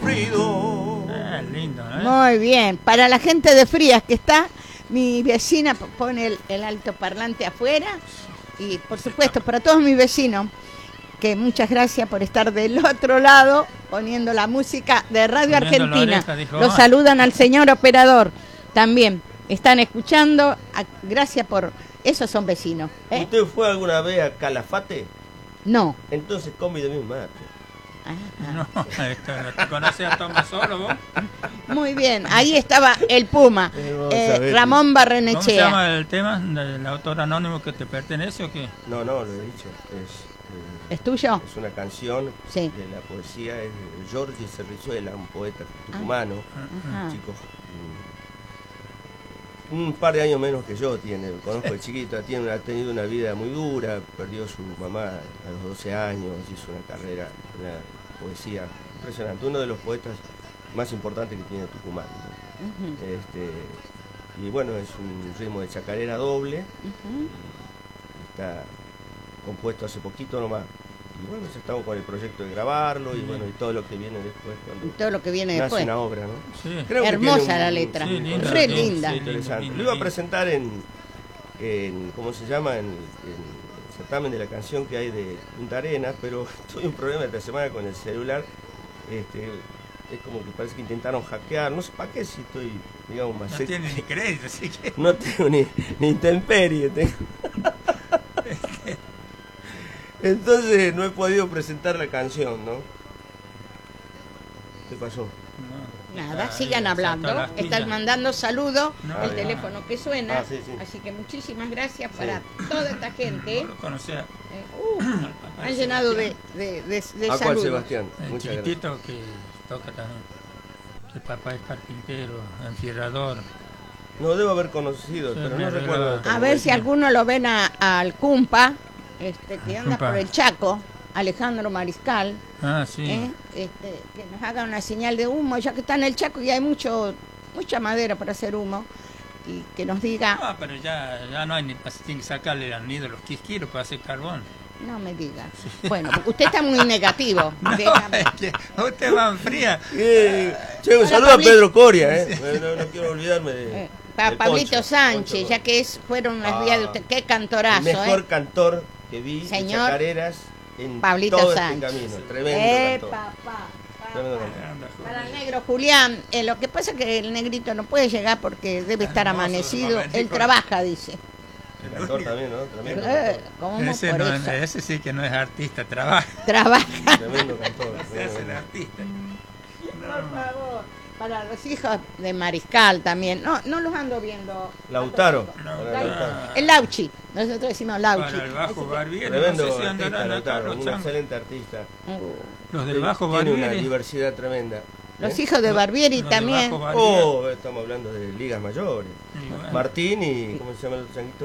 sufrido. Lindo, ¿eh? Muy bien. Para la gente de Frías que está, mi vecina pone el altoparlante afuera. Y por supuesto, para todos mis vecinos, que muchas gracias por estar del otro lado poniendo la música de Radio Argentina. Oreja, dijo, Lo saludan al señor operador también. Están escuchando. Gracias por... Esos son vecinos. ¿Usted fue alguna vez a Calafate? No. Entonces come de mi mate. No, ¿te conoces a Tomás Solo vos? Muy bien, ahí estaba el Puma, Ramón ¿Cómo se Barrenechea. llama el tema del autor anónimo que te pertenece o qué? No, lo he dicho. ¿Es tuyo? Es una canción Sí. de la poesía de Jorge Cerrizuela, un poeta tucumano, Ajá. chico, un par de años menos que yo tiene, conozco el chiquito, ha tenido una vida muy dura, perdió a su mamá a los 12 años, hizo una carrera, una poesía impresionante, uno de los poetas más importantes que tiene Tucumán, ¿no? Y bueno, es un ritmo de chacarera doble, está compuesto hace poquito nomás. Y bueno, ya estamos con el proyecto de grabarlo y bueno, y todo lo que viene después. Y todo lo que viene nace después. una obra, ¿no? Sí. Creo que Hermosa tiene la letra, sí, linda, re sí, linda. sí. Interesante. Lindo, Lo iba a lindo. presentar en ¿cómo se llama? En el certamen de la canción que hay de Punta Arenas, pero tuve un problema esta semana con el celular. Es como que parece que intentaron hackear, no sé para qué si estoy, digamos, más... No tiene ni crédito, así que... No tengo ni intemperie, tengo. Entonces no he podido presentar la canción, ¿no? ¿Qué pasó? Nada, sigan hablando. Están mandando saludos, No, el no. teléfono que suena. Ah, sí. Así que muchísimas gracias para toda esta gente. No lo conocía. Han llenado de ¿A cuál, saludos. Sebastián? El Muchas gracias. chiquitito que toca también. El papá es carpintero, enfierrador. No debo haber conocido, Sí, pero me no arreglaba. recuerdo. A ver si alguno lo ven al Cumpa, que anda Cumpa. por el Chaco, Alejandro Mariscal, Ah, sí. que nos haga una señal de humo, ya que está en el Chaco y hay mucha madera para hacer humo, y que nos diga, Ah, pero ya no hay ni... Tienen que sacarle al nido los quisquiros para hacer carbón. no me diga. Bueno, porque usted está muy negativo. No, Déjame. es que usted va en fría. Che, un Hola, saludo a Pablito. Pedro Coria, No quiero olvidarme de... Para del Pablito Poncho, Sánchez, Poncho ya que fueron las Ah, vías de usted. Qué el cantorazo, mejor cantor que vi de Señor chacareras en Pablito todo Sánchez. este camino. Tremendo cantor. Papá. Tremendo cantor. Para el negro Julián, lo que pasa es que el negrito no puede llegar porque debe estar Hermoso, amanecido. momentico. Él trabaja, dice. El cantor también, ¿no? Tremendo cantor. ¿Cómo Ese, por no, eso? ese sí que no es artista, trabaja. Trabaja. Tremendo cantor. Se hace el artista. Por favor. Para los hijos de Mariscal también. No los ando viendo. Lautaro. No, Para Lautaro. El Lauchi. Nosotros decimos Lauchi. Para el bajo Barbieri, no Tremendo sé si artista, andarán acá Lautaro. los Un changos. excelente artista. Los del bajo Tiene una Barbieri. diversidad tremenda. Los hijos de Barbieri Los del también. bajo Barbieri. Oh, estamos hablando de ligas mayores. Y bueno, Martín y, ¿cómo se llama el otro changuito?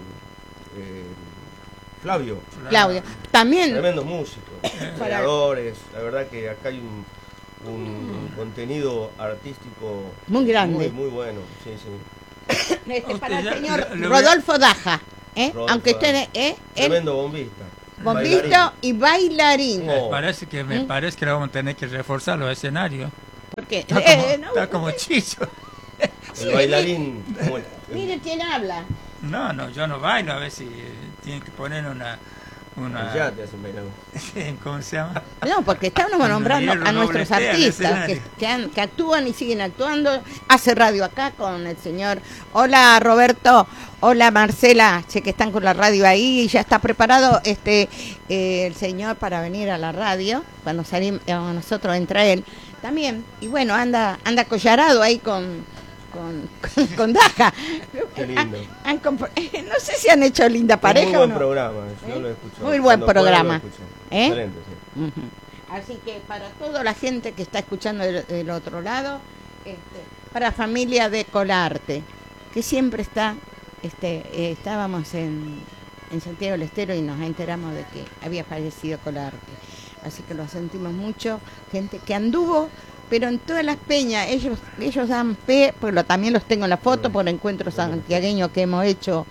Flavio. Claudio. También. Tremendos músicos, creadores. La verdad que acá hay un contenido artístico Muy grande. muy bueno. Sí. Para el Usted ya- señor le- Rodolfo Daja. Rodolfo Aunque Daja. usted él, Tremendo bombista. bombista Bailarín. y bailarín. Oh. me parece que vamos a tener que reforzar los escenarios. Porque Está como chicho. El bailarín. como el- mire quién habla. No, yo no bailo, a ver si tienen que poner una Ya te hacen bailar. ¿cómo se llama? No, porque estamos nombrando Hierro a nuestros dobletea el artistas escenario. que actúan y siguen actuando. Hace radio acá con el señor. Hola Roberto, hola Marcela, sé que están con la radio ahí y ya está preparado el señor para venir a la radio. Cuando salimos nosotros entra él también. Y bueno, anda collarado ahí con Daja. Qué lindo. No sé si han hecho linda pareja Muy o buen no. programa. Yo lo he escuchado. Muy buen Cuando pueda, programa. lo escucho. ¿Eh? Excelente, sí. Ujú. Así que para toda la gente que está escuchando del otro lado, para familia de Colarte, que siempre está, estábamos en Santiago del Estero y nos enteramos de que había fallecido Colarte. Así que lo sentimos mucho, gente que anduvo, pero en todas las peñas, ellos dan fe, porque también los tengo en la foto por encuentros santiagueños que hemos hecho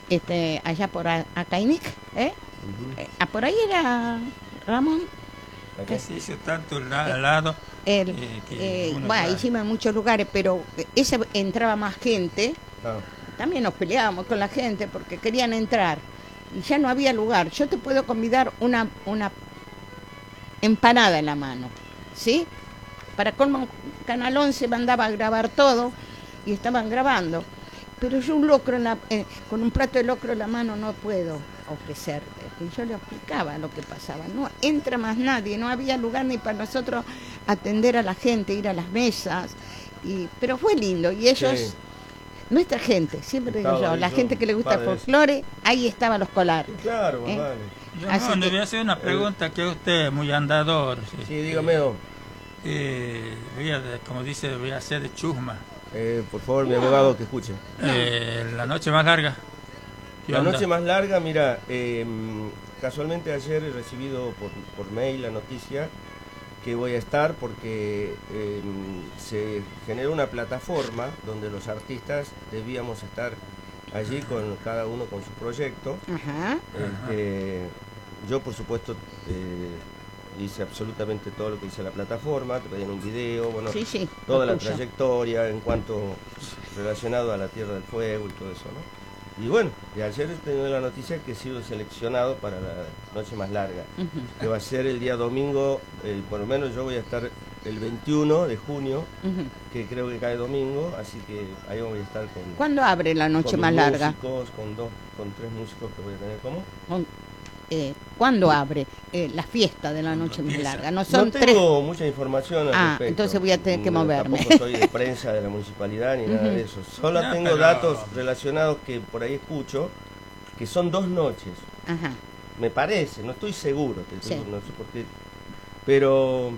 allá por Acaynic, ¿eh? Por ahí era Ramón. Acá. Se hizo tanto al lado Bueno, hicimos en muchos lugares, pero ese entraba más gente. Ah, También nos peleábamos con la gente porque querían entrar y ya no había lugar. Yo te puedo convidar una empanada en la mano, ¿sí? Para colmo, Canal 11 mandaba a grabar todo y estaban grabando. Pero yo un locro con un plato de locro en la mano no puedo ofrecerte. Y yo le explicaba lo que pasaba. No entra más nadie, no había lugar ni para nosotros atender a la gente, ir a las mesas. Pero fue lindo y ellos... sí. Nuestra gente, siempre digo Estaba yo, ahí la yo, gente que le gusta el padres. folclore, ahí estaban los colares. Claro, ¿Eh? vale. Yo Así le que- voy a hacer una pregunta que usted es muy andador. Sí, dígame, don. Como dice, voy a hacer de chusma. Por favor, mi abogado, que escuche. La noche más larga. ¿Qué La onda? noche más larga, mira, casualmente ayer he recibido por mail la noticia que voy a estar porque se generó una plataforma donde los artistas debíamos estar allí con cada uno con su proyecto. Ajá. Yo, por supuesto, hice absolutamente todo lo que hice la plataforma, te pedían un video, bueno, Sí, sí. toda lo la tuyo. trayectoria en cuanto relacionado a la Tierra del Fuego y todo eso, ¿no? Y bueno, y ayer he tenido la noticia que he sido seleccionado para la noche más larga, Ujú, que va a ser el día domingo, por lo menos yo voy a estar el 21 de junio, ujú. que creo que cae domingo, así que ahí voy a estar con, ¿Cuándo abre la noche con más mis larga? músicos, con 3 músicos que voy a tener. ¿Cómo? ¿Cuándo abre la fiesta de la noche más Empieza. larga? No son No tres. tengo mucha información al Ah, respecto. entonces voy a tener que No, moverme. Tampoco soy de prensa de la municipalidad ni nada de eso. Solo No, tengo pero- datos relacionados que por ahí escucho, que son 2 noches. Ajá. Me parece, no estoy seguro, Sí. no sé por qué. Pero,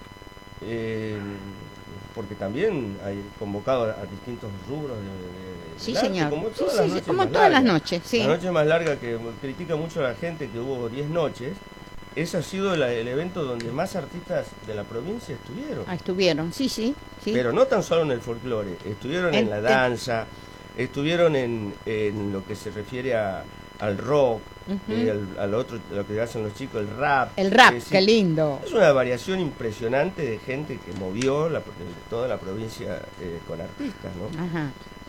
porque también hay convocado a distintos rubros Sí, del arte, señor. como Sí, todas sí, las sí, noches como más todas las largas. noches, sí. La noche más larga que critica mucho a la gente que hubo 10 noches, ese ha sido el evento donde más artistas de la provincia estuvieron. Ah, estuvieron, sí, sí. Sí. Pero no tan solo en el folclore, estuvieron en la danza, estuvieron en lo que se refiere al rock, Ujú. al otro, lo que hacen los chicos, el rap. El rap, Es decir, qué lindo. es una variación impresionante de gente que movió toda la provincia con artistas, ¿no? Ajá.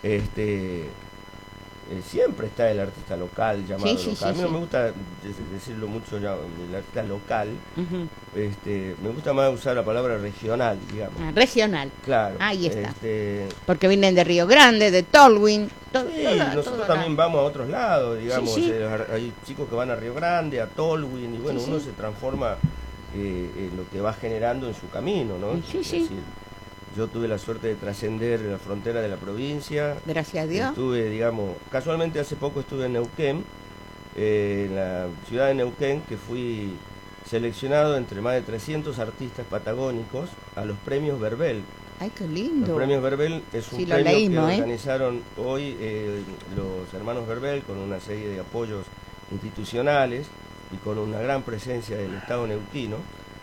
Siempre está el artista local llamado Sí, sí, local. sí, A mí no sí. me gusta decirlo mucho ya, el artista local. Ujú. Me gusta más usar la palabra regional, digamos. Ah, regional, Claro. Ahí está. Este, porque vienen de Río Grande, de Tolwyn. sí, nosotros también vamos a otros lados, digamos. Sí, sí. Hay chicos que van a Río Grande, a Tolwyn, y bueno, Sí, uno sí. se transforma en lo que va generando en su camino, ¿no? Sí, Es sí. decir, yo tuve la suerte de trascender la frontera de la provincia. Gracias a Dios. Estuve, digamos, casualmente hace poco estuve en Neuquén, en la ciudad de Neuquén, que fui seleccionado entre más de 300 artistas patagónicos a los premios Verbel. Ay, qué Los lindo. premios Verbel es un Sí, lo premio leímos, que ¿eh? organizaron hoy los hermanos Verbel con una serie de apoyos institucionales y con una gran presencia del Estado neuquino,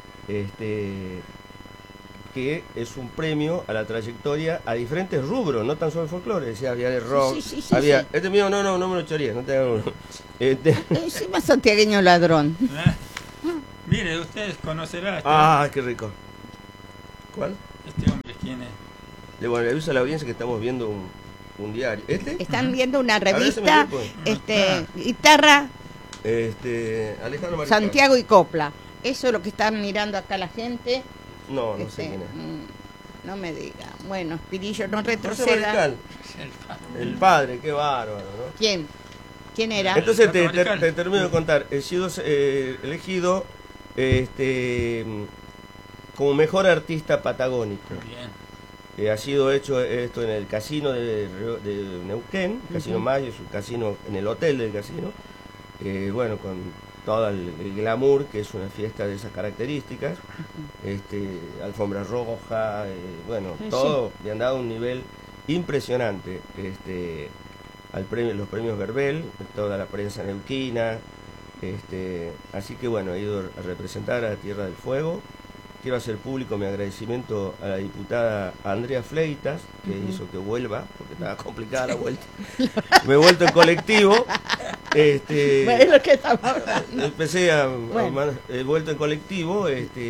que es un premio a la trayectoria a diferentes rubros, no tan solo el folclore, decía, había de rock, Sí, sí, sí, había, sí. este mío no me lo chorías, no te hagas uno. Encima santiagueño ladrón. Mire, usted conocerá Qué rico. ¿Cuál? este hombre, ¿quién es? Le avisa a la audiencia que estamos viendo un diario. Están viendo una ver, ese me revista, supo. guitarra, Alejandro Mariscal. Santiago y Copla. Eso es lo que están mirando acá la gente. No sé quién es. No me diga. Bueno, Spirillo, no José retroceda. Mariscal, el padre, qué bárbaro, ¿no? ¿Quién? ¿Quién era? Entonces José Mariscal. te termino de contar. He sido elegido como mejor artista patagónico. Bien. Ha sido hecho esto en el casino de Neuquén, Casino Mayo, es un casino en el hotel del casino. Bueno, con todo el glamour, que es una fiesta de esas características, alfombra roja, bueno, Sí, todo, le han dado un nivel impresionante los premios Verbel, toda la prensa neuquina, así que bueno, he ido a representar a Tierra del Fuego. Quiero hacer público mi agradecimiento a la diputada Andrea Fleitas, que hizo que vuelva, porque estaba complicada la vuelta. Me he vuelto en colectivo, Bueno, es lo que estamos hablando. Empecé Bueno. he vuelto en colectivo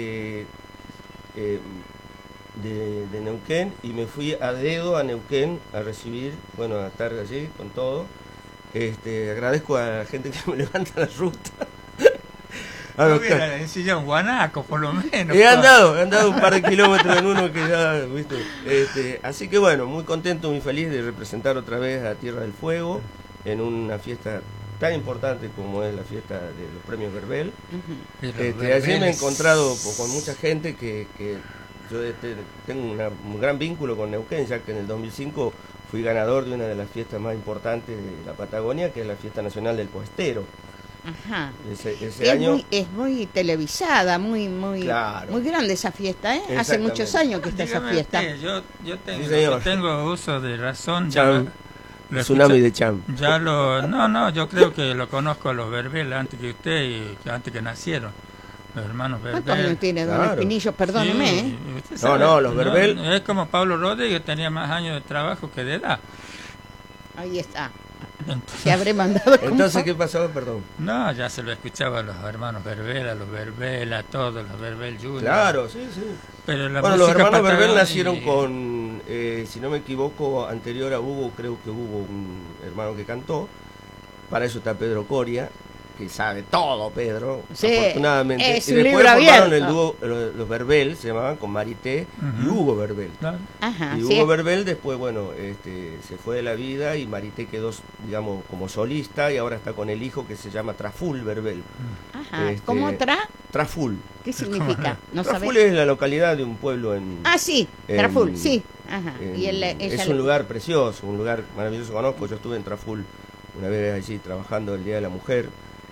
de Neuquén y me fui a dedo a Neuquén a recibir, bueno, a estar allí con todo. Agradezco a la gente que me levanta la ruta. A No los hubiera decía un guanaco, por lo menos. he andado un par de kilómetros en uno que ya, ¿viste? Así que bueno, muy contento, muy feliz de representar otra vez a Tierra del Fuego en una fiesta tan importante como es la fiesta de los premios Verbel. Ayer me he encontrado con mucha gente que yo tengo un gran vínculo con Neuquén, ya que en el 2005 fui ganador de una de las fiestas más importantes de la Patagonia, que es la Fiesta Nacional del Coestero. Ajá. Ese año... es muy televisada, Claro. muy grande esa fiesta, ¿eh? Hace Exactamente. muchos años que está esa Dígame fiesta. usted, yo tengo, Sí, señor. tengo uso de razón. Cham. Lo Tsunami escuché- de Cham. No, yo creo que lo conozco a los Verbel antes que usted y antes que nacieron. Los hermanos Verbel. ¿Cuántos años tiene, don Claro. Espinillo? Perdóneme, Sí, ¿eh? usted No, sabe, no, los Verbel- Es como Pablo Rodríguez, tenía más años de trabajo que de edad. Ahí está. Entonces, Se habré mandado como... Entonces, ¿qué pasó? Perdón. no, ya se lo escuchaba a los hermanos Verbel, a los Verbel, a todos los Verbel Junior. Claro, sí. Pero la Bueno, los música hermanos Verbel patagónica- nacieron con, si no me equivoco, anterior a Hugo, creo que hubo un hermano que cantó. Para eso está Pedro Coria, que sabe todo, Pedro, Sí, afortunadamente. es Y un después libro formaron el abierto. dúo, los Verbel, se llamaban con Marité y Ujú. Hugo Verbel. Claro. Ajá, Y sí. Hugo Verbel después, bueno, se fue de la vida y Marité quedó, digamos, como solista y ahora está con el hijo que se llama Traful Verbel. Ajá. ¿Cómo otra? Traful. ¿Qué significa? ¿No Traful sabés? es la localidad de un pueblo en... Ah, sí, en- Traful, sí. Ajá. Y ella es un lugar precioso, un lugar maravilloso. Conozco, yo estuve en Traful una vez allí trabajando el Día de la Mujer,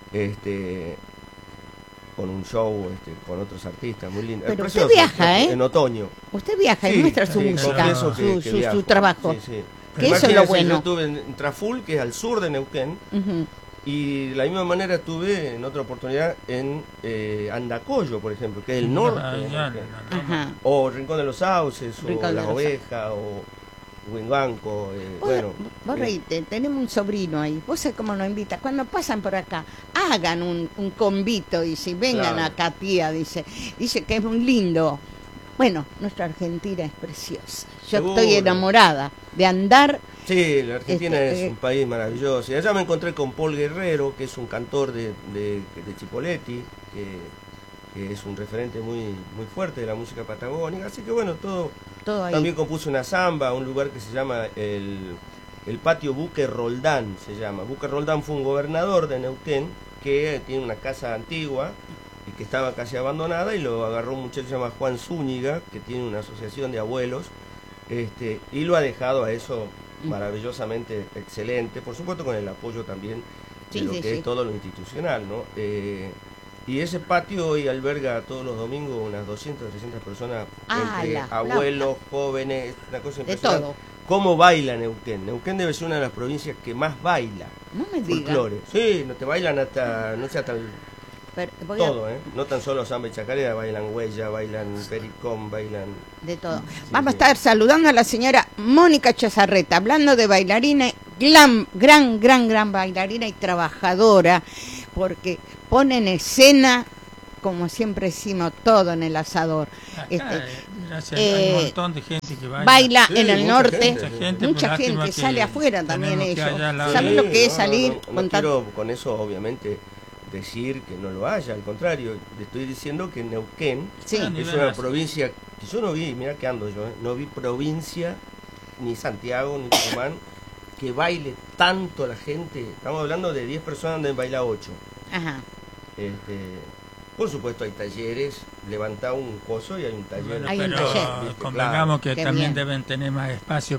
con un show, con otros artistas, muy lindo. Es Pero usted precioso, viaja, ¿eh? En otoño. Usted viaja y Sí, muestra su sí, música, confieso que su viajo. trabajo. Sí, sí. Que eso es lo Imagínense, bueno. Yo estuve en Traful, que es al sur de Neuquén, Ujú. y de la misma manera estuve en otra oportunidad en Andacollo, por ejemplo, que es el norte Ah, de ya, Neuquén. Ajá. O Rincón de los Sauces, Rincón o de Las los Ovejas, o Huinganco, bueno. Vos reíte, tenemos un sobrino ahí, vos sabés cómo nos invita, cuando pasan por acá, hagan un convito, dice, y vengan Claro. acá, tía, dice que es muy lindo. Bueno, nuestra Argentina es preciosa, yo Seguro. estoy enamorada de andar, Sí, la Argentina es un eh, país maravilloso. Y allá me encontré con Paul Guerrero, que es un cantor de Chipoleti, que es un referente muy fuerte de la música patagónica. Así que bueno, todo todo ahí. también compuso una samba, un lugar que se llama el patio Buque Roldán, se llama. Buque Roldán fue un gobernador de Neuquén que tiene una casa antigua y que estaba casi abandonada, y lo agarró un muchacho que se llama Juan Zúñiga, que tiene una asociación de abuelos, y lo ha dejado a eso maravillosamente excelente, por supuesto con el apoyo también de Sí, lo sí, que sí. es todo lo institucional, ¿no? Y ese patio hoy alberga todos los domingos unas 200, 300 personas, Ah, entre la abuelos, jóvenes, una cosa De impresionante. todo. ¿Cómo baila Neuquén? Neuquén debe ser una de las provincias que más baila No me digas. folclore. Sí, no te bailan hasta, no sé, hasta Pero voy a- todo, ¿eh? No tan solo samba y chacarera, bailan huella, bailan pericón, bailan... de todo. Sí, Vamos sí. a estar saludando a la señora Mónica Chazarreta, hablando de bailarina, gran bailarina y trabajadora, porque pone en escena, como siempre decimos, todo en el asador. Acá, Este, gracias, hay un montón de gente que baila Sí, en el mucha norte, gente. Mucha gente, mucha pues, lástima gente que sale afuera también tenemos que ellos. allá al lado ¿Saben de- lo que es salir no con tan- quiero con eso, obviamente, decir que no lo haya, al contrario, le estoy diciendo que Neuquén Sí. Ah, es nivel una nacional. provincia que yo no vi, mira que ando yo, no vi provincia, ni Santiago, ni Tucumán, que baile tanto la gente. Estamos hablando de 10 personas donde baila 8. Ajá. Por supuesto hay talleres, levanta un coso y hay un taller. Bueno, Hay un pero taller. ¿Viste? convengamos que Qué también bien. deben tener más espacio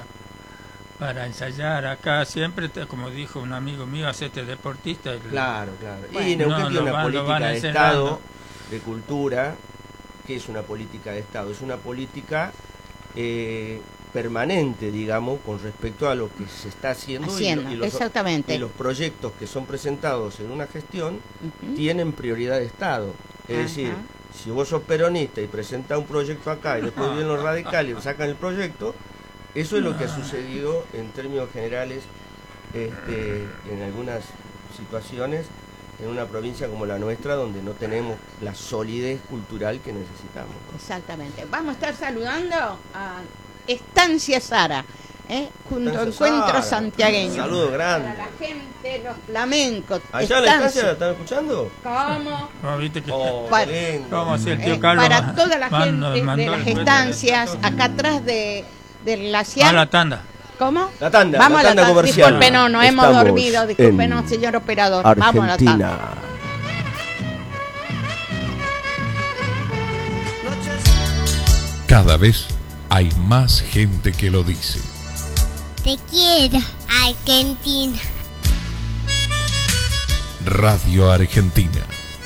para ensayar acá. Siempre, como dijo un amigo mío, hacete deportista. Claro. Bueno. Y Neuquén No, tiene lo una van política de encerrando. Estado, de cultura. ¿Qué es una política de Estado? Es una política permanente, digamos, con respecto a lo que se está haciendo, Exactamente. y los proyectos que son presentados en una gestión Ujú. tienen prioridad de Estado. Es Ajá. decir, si vos sos peronista y presentás un proyecto acá y después vienen los radicales y sacan el proyecto, eso es lo que ha sucedido en términos generales en algunas situaciones en una provincia como la nuestra, donde no tenemos la solidez cultural que necesitamos. Exactamente. Vamos a estar saludando a Estancia Sara, junto a Encuentro Santiagueño. Saludo grande. Para la gente, los flamencos. ¿Allá en la estancia la están escuchando? ¿Cómo? No, ¿viste que Qué lindo. vamos a hacer el tío Carlos? Para toda la gente de las estancias, acá atrás del glaciar. A la tanda. ¿Cómo? La tanda, vamos la a tanda comercial. Disculpe, no hemos Estamos dormido. Discúlpenos, señor operador. Vamos a la tanda. Argentina. Cada vez hay más gente que lo dice. Te quiero, Argentina. Radio Argentina.